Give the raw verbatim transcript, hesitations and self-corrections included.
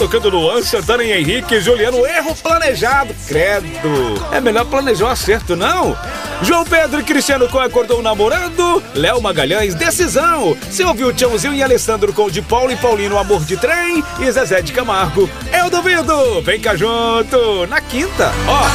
tocando Luan, Santana e Henrique, Juliano, erro planejado, credo. É melhor planejar o acerto, não? João Pedro e Cristiano com Acordou Namorando, Léo Magalhães, Decisão. Você ouviu Tchãozinho e Alessandro com de Paulo e Paulino, Amor de Trem, e Zezé de Camargo, Eu Duvido. Vem cá junto, na quinta, ó.